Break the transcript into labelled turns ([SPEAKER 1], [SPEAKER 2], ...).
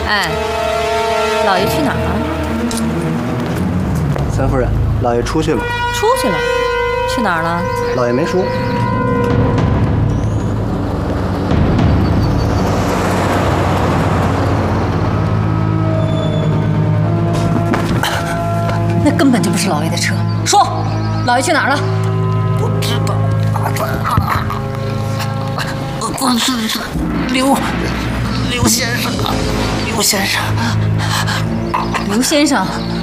[SPEAKER 1] 哎，老爷去哪儿了？
[SPEAKER 2] 三夫人，老爷出去了。
[SPEAKER 1] 出去了？去哪儿了？
[SPEAKER 2] 老爷没说。
[SPEAKER 1] 那根本就不是老爷的车。说，老爷去哪儿了？
[SPEAKER 2] 不知道。刘先生啊，刘先生。
[SPEAKER 1] 刘先生。